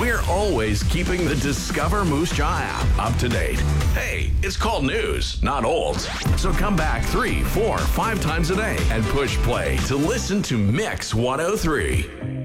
We're always keeping the Discover Moose Jaw app up to date. Hey, it's called news, not olds. So come back 3, 4, 5 times a day and push play to listen to Mix 103.